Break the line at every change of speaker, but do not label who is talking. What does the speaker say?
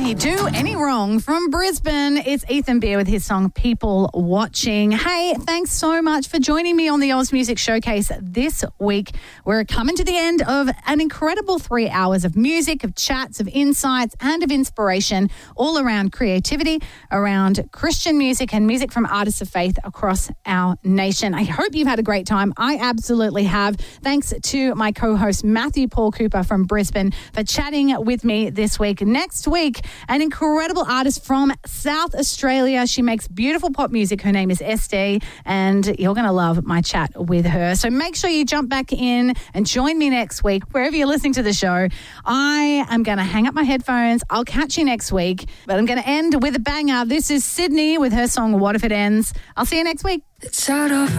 you do any wrong from Brisbane, it's Ethan Beer with his song People Watching. Hey, thanks so much for joining me on the Oz Music Showcase this week. We're coming to the end of an incredible 3 hours of music, of chats, of insights and of inspiration all around creativity, around Christian music and music from artists of faith across our nation. I hope you've had a great time. I absolutely have. Thanks to my co-host Matthew Paul Cooper from Brisbane for chatting with me this week. Next week, an incredible artist from South Australia. She makes beautiful pop music. Her name is Estee, and you're going to love my chat with her. So make sure you jump back in and join me next week, wherever you're listening to the show. I am going to hang up my headphones. I'll catch you next week, but I'm going to end with a banger. This is Sydney with her song What If It Ends. I'll see you next week.